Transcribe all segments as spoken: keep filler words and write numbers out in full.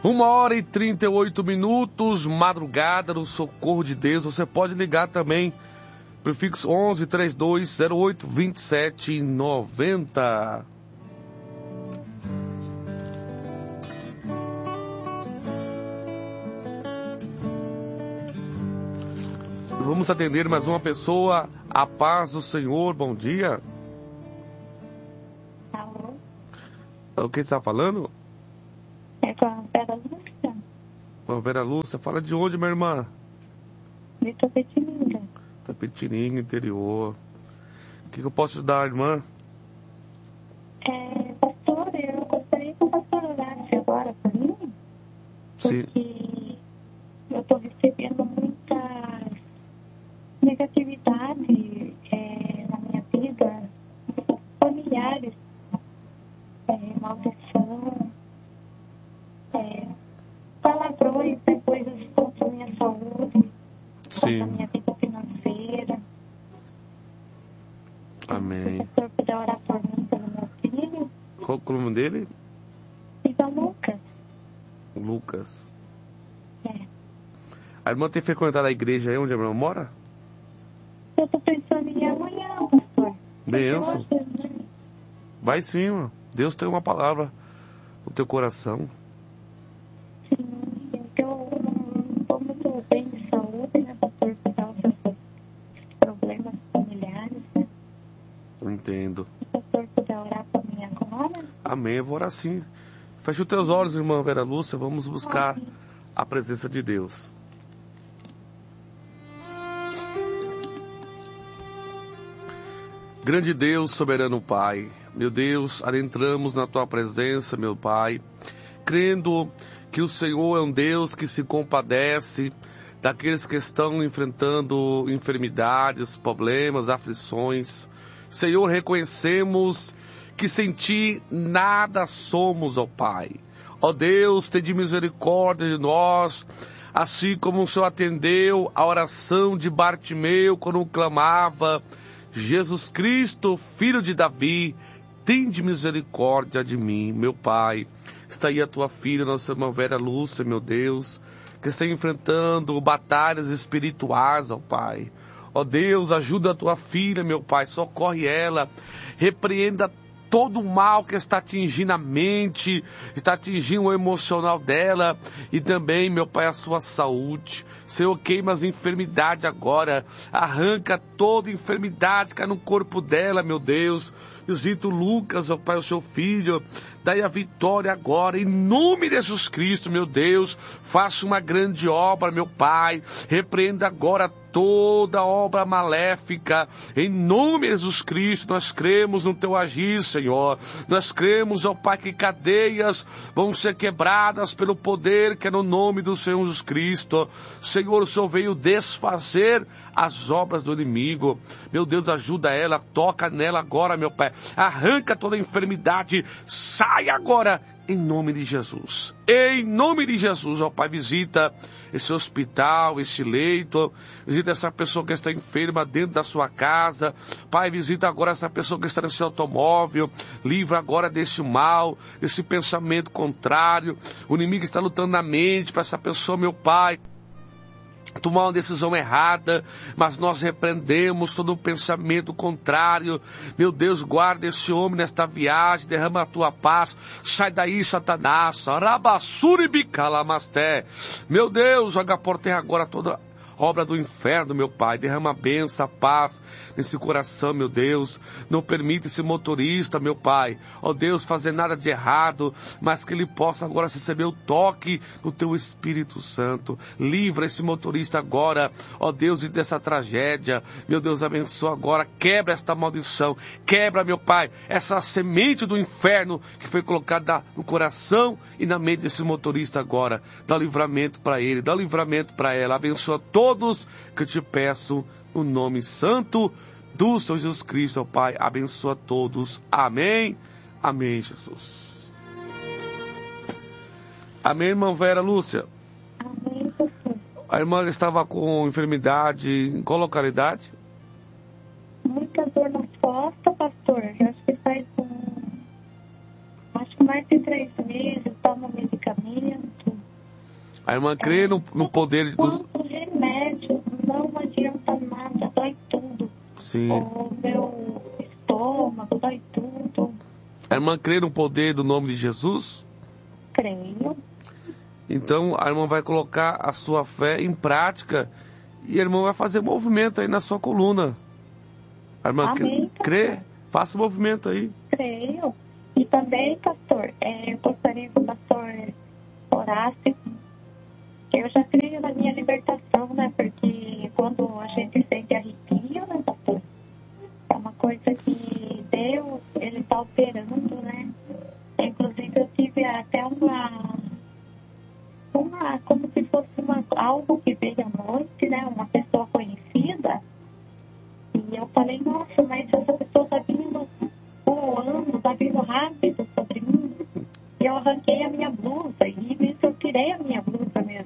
Uma hora e trinta e oito minutos, madrugada no Socorro de Deus. Você pode ligar também, prefixo onze, trinta e dois, zero oito, vinte e sete, noventa. Vamos atender mais uma pessoa. A paz do Senhor, bom dia. Alô? O que você está falando? É com a Vera Lúcia. Com a Vera Lúcia. Fala de onde, minha irmã? De Itapetininga. Itapetininga, interior. O que, que eu posso te dar, irmã? É, pastor, eu gostaria que o pastor orasse agora para mim. Porque Sim. eu estou recebendo muita negatividade é, na minha vida, familiares, é, maldição, é, palavrões, né, coisas contra a minha saúde, contra a minha vida financeira. Amém. Se o pastor puder orar por mim, pelo meu filho. Qual é o nome dele? Então, Lucas. Lucas. É. A irmã tem frequentado a igreja aí onde a irmã mora? Eu estou pensando em ir amanhã, pastor. Benção. Eu acho, né? Vai sim, irmã. Deus tem uma palavra no teu coração. Sim, eu não estou muito bem de saúde, né, pastor, por causa dos problemas familiares, né? Entendo. Se o pastor puder orar para mim agora. Amém. Eu vou orar sim. Feche os teus olhos, irmã Vera Lúcia. Vamos buscar a presença de Deus. Grande Deus, soberano Pai, meu Deus, adentramos na Tua presença, meu Pai, crendo que o Senhor é um Deus que se compadece daqueles que estão enfrentando enfermidades, problemas, aflições. Senhor, reconhecemos que sem Ti nada somos, ó Pai. Ó Deus, tende misericórdia de nós, assim como o Senhor atendeu a oração de Bartimeu quando clamava: Jesus Cristo, filho de Davi, tende misericórdia de mim, meu Pai. Está aí a tua filha, nossa irmã Vera Lúcia, meu Deus, que está enfrentando batalhas espirituais, ó Pai. Ó Deus, ajuda a tua filha, meu Pai, socorre ela, repreenda todo o mal que está atingindo a mente, está atingindo o emocional dela e também, meu Pai, a sua saúde. Senhor, queima as enfermidades agora, arranca toda enfermidade que há no corpo dela, meu Deus. Visita o Lucas, ó Pai, o seu filho, dai a vitória agora, em nome de Jesus Cristo, meu Deus. Faça uma grande obra, meu Pai, repreenda agora toda obra maléfica, em nome de Jesus Cristo. Nós cremos no teu agir, Senhor. Nós cremos, ó Pai, que cadeias vão ser quebradas pelo poder que é no nome do Senhor Jesus Cristo. Senhor, o Senhor veio desfazer as obras do inimigo. Meu Deus, ajuda ela, toca nela agora, meu Pai. Arranca toda a enfermidade, sai agora, em nome de Jesus. Em nome de Jesus, ó Pai, visita esse hospital, esse leito, visita essa pessoa que está enferma dentro da sua casa. Pai, visita agora essa pessoa que está nesse automóvel, livra agora desse mal, desse pensamento contrário. O inimigo está lutando na mente para essa pessoa, meu Pai, tomar uma decisão errada, mas nós repreendemos todo o pensamento contrário. Meu Deus, guarda esse homem nesta viagem, derrama a tua paz, sai daí, Satanás, Rabassuribicalamasté. Meu Deus, joga por terra agora toda obra do inferno, meu Pai, derrama a bênção, a paz nesse coração, meu Deus. Não permita esse motorista, meu Pai, ó Deus, fazer nada de errado, mas que ele possa agora receber o toque do teu Espírito Santo. Livra esse motorista agora, ó Deus, dessa tragédia. Meu Deus, abençoa agora, quebra esta maldição, quebra, meu Pai, essa semente do inferno que foi colocada no coração e na mente desse motorista agora. Dá livramento para ele, dá livramento para ela, abençoa todos que eu te peço, no nome santo do Senhor Jesus Cristo, ó Pai, abençoa todos. Amém. Amém, Jesus. Amém, irmã Vera Lúcia. Amém, pastor. A irmã estava com enfermidade em qual localidade? Muita dor nas costas, pastor. Eu acho que faz um... Acho que mais de três meses, toma medicamento. A irmã crê no, no poder dos... Quanto remédio, não adianta nada, dói tudo. Sim. O meu estômago, dói tudo. A irmã crê no poder do nome de Jesus? Creio. Então a irmã vai colocar a sua fé em prática e a irmã vai fazer movimento aí na sua coluna. A irmã Amém, crê? pastor. Faça movimento aí. Creio. E também, pastor, é, eu gostaria que o pastor orasse. Eu já creio na minha libertação, né? Porque quando a gente sente arrepio, né, pastor? É uma coisa que Deus, Ele está operando, né? Inclusive, eu tive até uma... uma como se fosse uma, algo que veio à noite, né? Uma pessoa conhecida. E eu falei, nossa, mas essa pessoa está vindo voando, está vindo rápido sobre mim. E eu arranquei a minha blusa. E nisso eu tirei a minha blusa mesmo.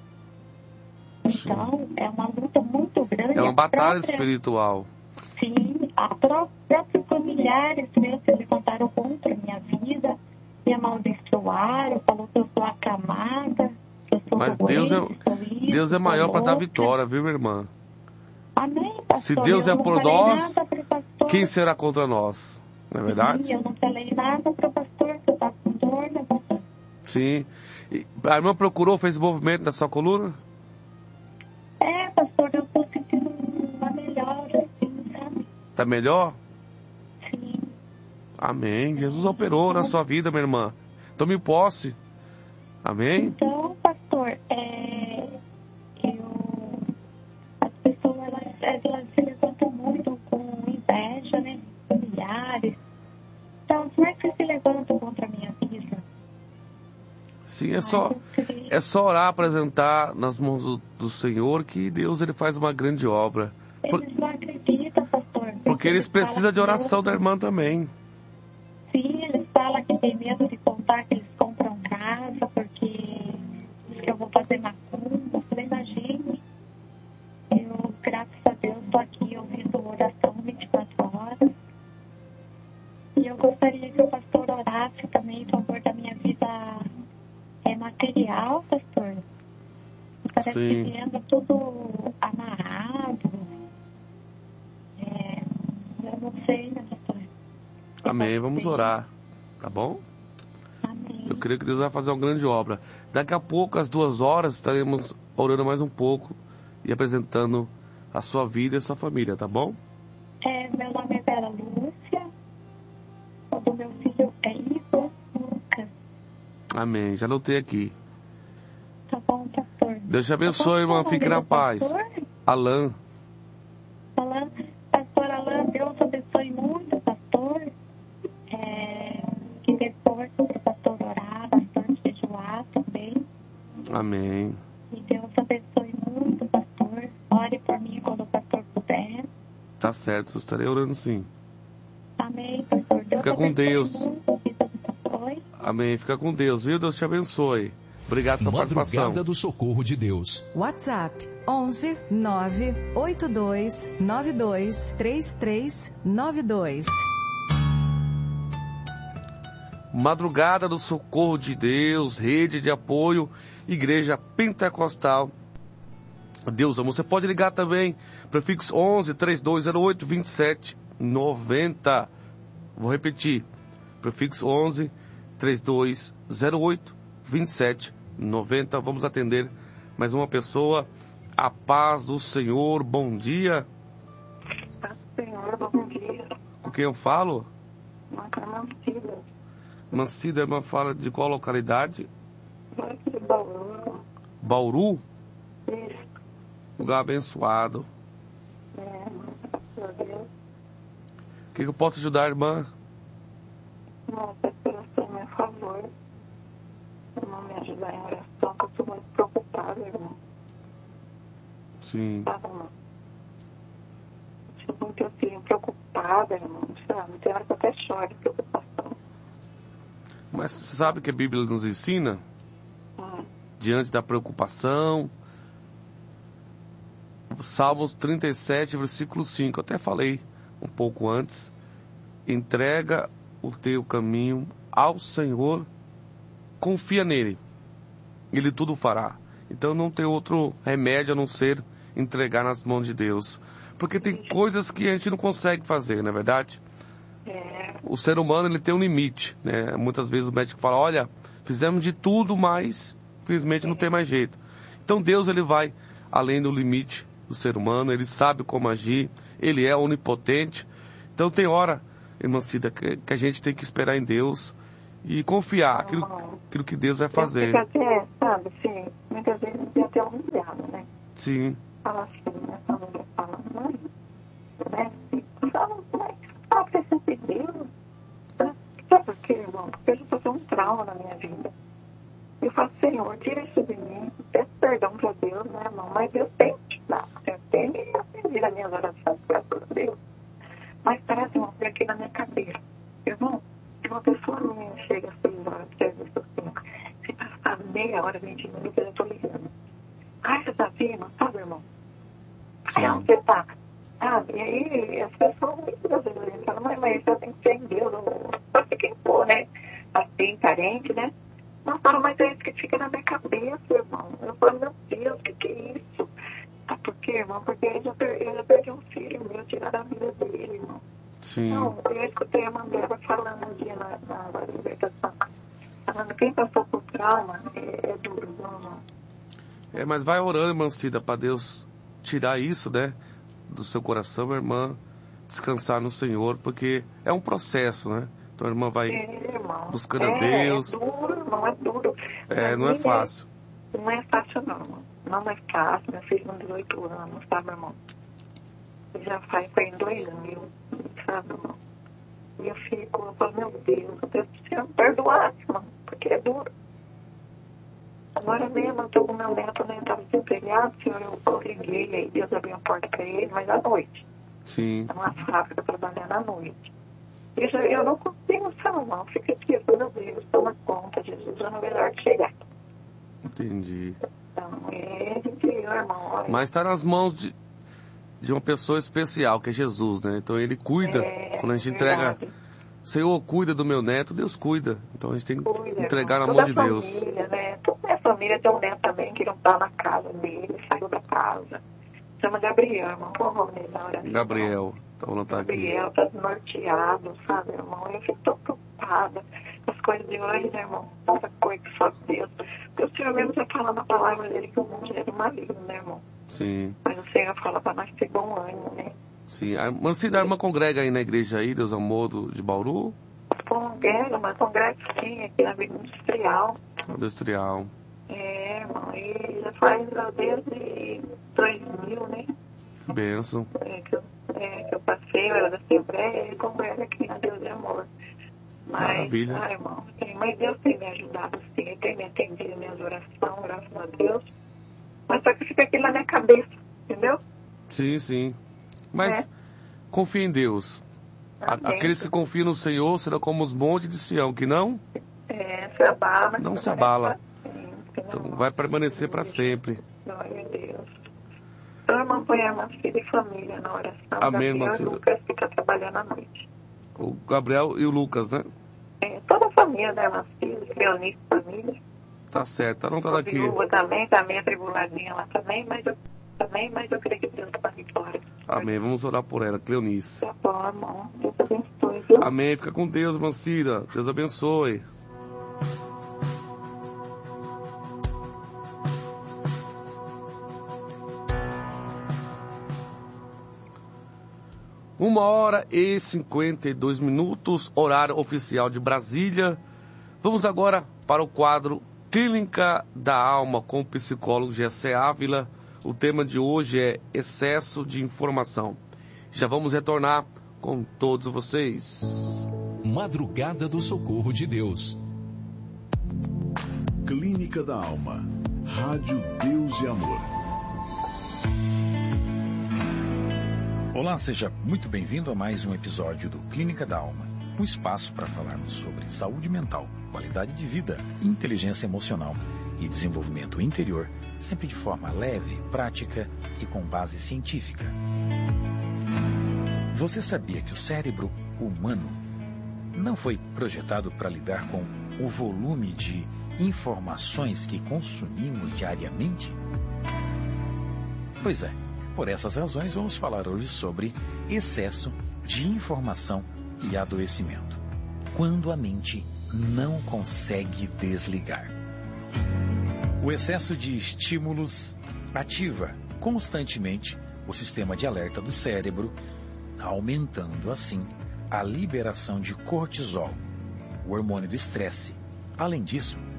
Então, é uma luta muito grande. É uma batalha própria... espiritual. Sim, a pró... próprios familiares meus se levantaram contra a minha vida, me amaldiçoaram, falou que eu sou acamada, que eu sou Mas doente, Deus é, sou isso, Deus é maior para dar louca. vitória, viu, minha irmã? Amém, pastor. Se Deus eu é não por falei nós, nada pro pastor. quem será contra nós? Não é verdade? Sim, eu não falei nada para o pastor, que eu estava com dor, né, pastor? Sim. E a irmã procurou, fez movimento na sua coluna? É, pastor, eu estou sentindo uma melhora, assim, sabe? Tá melhor? Sim. Amém. Jesus operou na sua vida, minha irmã. Tome posse. Amém? Então, pastor, é, eu, as pessoas elas, elas se levantam muito com inveja, né? Familiares. Então, como é que se levantam contra a minha vida? Sim, é só, é só orar, apresentar nas mãos do, do Senhor que Deus ele faz uma grande obra. Por, Eles não acreditam, pastor. porque eles precisam de oração Deus, da irmã também. sim, eles falam que tem medo de contar que eles compram casa, porque diz que eu vou fazer macumba. Eu falei, imagine. Eu, graças a Deus, estou aqui ouvindo oração vinte e quatro horas. E eu gostaria que o pastor orasse também em favor da minha vida é, material, pastor. Parece Sim. que anda tudo amarrado. É, eu não sei, né, pastor? Amém. Vamos orar. Tá bom? Amém. Eu creio que Deus vai fazer uma grande obra. Daqui a pouco, às duas horas, estaremos orando mais um pouco e apresentando a sua vida e a sua família, tá bom? É, meu nome é Vera Lúcia. O do meu filho é Igor Lucas. Amém. Já anotei aqui. Tá bom, pastor? Deus te abençoe, irmã. Fique na paz. Alain. Alain, pastor Alain, Deus abençoe muito, pastor. É, que dê força para o pastor orar, bastante jejuar também. Amém. E Deus abençoe muito, pastor. Ore por mim quando o pastor puder. Tá certo. Estarei orando sim. Amém, pastor. Deus Fica com abençoe Deus. muito a vida do pastor. Amém. Fica com Deus, viu? Deus te abençoe. Obrigado pela sua participação. Madrugada do Socorro de Deus. WhatsApp onze nove oito dois nove dois três três nove dois. Madrugada do Socorro de Deus, rede de apoio, Igreja Pentecostal. Deus ama. Você pode ligar também, prefixo onze, três dois zero oito, vinte e sete noventa. Vou repetir, prefixo onze, três dois zero oito, vinte e sete noventa. Vamos atender mais uma pessoa. A paz do Senhor, bom dia. Paz do Senhor, bom dia. Com quem eu falo? Marca Mancida. Mancida, irmã, fala de qual localidade? Aqui de Bauru. Bauru? Isso. Lugar abençoado. É, graças a Deus. O que, que eu posso ajudar, irmã? Nossa, espero ser a meu favor. Não me ajudar em oração, que eu estou muito preocupada, irmão. Sim. Sabe, irmão? Estou muito assim, preocupada, irmão. Sabe? Tem hora que eu até choro de preocupação. Mas você sabe que a Bíblia nos ensina? Hum. Diante da preocupação. Salmos trinta e sete, versículo cinco. Eu até falei um pouco antes. Entrega o teu caminho ao Senhor. Confia nele. Ele tudo fará. Então não tem outro remédio a não ser entregar nas mãos de Deus. Porque tem coisas que a gente não consegue fazer, não é verdade? É. O ser humano, ele tem um limite, né? Muitas vezes o médico fala, olha, fizemos de tudo, mas infelizmente não tem mais jeito. Então Deus, ele vai além do limite do ser humano, ele sabe como agir, ele é onipotente. Então tem hora, irmã Cida, que, que a gente tem que esperar em Deus e confiar aquilo, aquilo que Deus vai fazer. Eu fico até, sabe, assim, muitas vezes eu até humilhado, né? Sim. Fala assim, minha família fala, mãe, né? Fala, mãe, fala pra você de Deus. Né? Sabe por quê, irmão? Porque ele passou um trauma na minha vida. Eu falo, Senhor, tira isso de mim, peço perdão pra Deus, né, irmão? Mas Deus tem que te dar. Eu tenho que atender as minhas orações, graças a Deus. Mas parece, irmão, que aqui na minha cabeça. Irmão, se uma pessoa minha chega às seis horas, serviço cinco, se passar meia hora, vinte minutos, eu tô ligando. Ai, você tá vindo? Sabe, irmão? Aí, onde você tá? Sabe? E aí, as pessoas muitas vezes falam, mas, mas você tem que ser em Deus, não pode ser quem for, né? Assim, carente, né? Não falo, mas é isso que fica na minha cabeça, irmão. Eu falo, meu Deus, o que, que é isso? Ah, por quê, irmão? Porque eu já, per eu já perdi um filho meu, tirar a vida dele, irmão. Sim. Não, eu escutei a Mandela falando um dia na, na libertação, falando quem passou por trauma é, é duro, não, irmão. É, mas vai orando, irmã Cida, para Deus tirar isso, né, do seu coração, irmã, descansar no Senhor, porque é um processo, né? Então a irmã vai é, irmão. buscando é, a Deus. É duro, irmão, é duro. É, não é fácil. É, não é fácil, não, irmão. Não é fácil. Meu filho com dezoito anos, sabe, irmão? Já faz, foi em dois mil, sabe, irmão? E eu fico, eu falo, meu Deus, eu preciso perdoar, irmão, porque é duro. Agora mesmo, eu estou com meu neto, né? Estava desempregado, senhor, eu corriguei, aí Deus abriu a porta para ele, mas à noite. Sim. Numa fábrica, trabalhando à noite. Eu, já, eu não consigo salvar, fica aqui, eu falo, meu Deus, toma conta, Jesus, eu não vejo a hora de chegar. Entendi. Então, é interior, irmão. Olha. Mas está nas mãos de, de uma pessoa especial, que é Jesus, né? Então ele cuida, é, quando a gente verdade. entrega, Senhor, cuida do meu neto, Deus cuida. Então a gente tem que Cuida, entregar irmão. na mão de Toda Deus. Família, né? Toda a minha família tem um neto também que não está na casa dele, saiu da casa. Chama Gabriel, irmão. Qual o nome dele na hora? Gabriel, tá falando tá aqui. Gabriel tá desnorteado, sabe, irmão? Eu fico tão preocupada com as coisas de hoje, né, irmão? Tanta coisa que só Deus. Porque o Senhor mesmo já fala na palavra dele que o mundo é do maligno, né, irmão? Sim. Mas o Senhor fala para nós ter bom ânimo, né? Sim. A irmã Cida, a irmã congrega aí na igreja aí, Deus Amor do, de Bauru? Congrega, mas congrega sim, aqui na Vila Industrial. Industrial. É, irmão, e já faz desde dois mil, né? Benção. É, que, eu, é, que eu passei, eu era da Assembleia, e congrega aqui na Deus de Amor. Mas, Maravilha. ah, irmão, sim, mas Deus tem me ajudado, sim, Ele tem me atendido minhas orações, graças a Deus. Mas só que fica aqui na minha cabeça, entendeu? Sim, sim. Mas É. confia em Deus. A, Amém. aqueles que confiam no Senhor serão como os montes de Sião, que não, É, se abala. mas não se permanece abala. pra sempre, Então né, vai permanecer para sempre. glória a Deus. Então, irmão, põe a irmã Cida e família na oração. Amém, irmã Gabriel e Cida. Lucas fica trabalhando à noite. O Gabriel e o Lucas, né? É, toda a família da irmã Cida, Cleonice, família. Tá certo, tá não tá A daqui. viúva também, tá meio atribuladinha lá também, mas eu, também, mas eu creio que Deus está vitória. Amém, vamos orar por ela, Cleonice. Tá bom, irmão. Deus abençoe, viu? Amém, fica com Deus, irmã Cida. Deus abençoe. Uma hora e cinquenta e dois minutos, horário oficial de Brasília. Vamos agora para o quadro Clínica da Alma com o psicólogo Gessé Ávila. O tema de hoje é excesso de informação. Já vamos retornar com todos vocês. Madrugada do Socorro de Deus. Clínica da Alma. Rádio Deus e Amor. Olá, seja muito bem-vindo a mais um episódio do Clínica da Alma, um espaço para falarmos sobre saúde mental, qualidade de vida, inteligência emocional e desenvolvimento interior, sempre de forma leve, prática e com base científica. Você sabia que o cérebro humano não foi projetado para lidar com o volume de informações que consumimos diariamente? Pois é, por essas razões vamos falar hoje sobre excesso de informação e adoecimento. Quando a mente não consegue desligar. O excesso de estímulos ativa constantemente o sistema de alerta do cérebro, aumentando assim a liberação de cortisol, o hormônio do estresse. Além disso,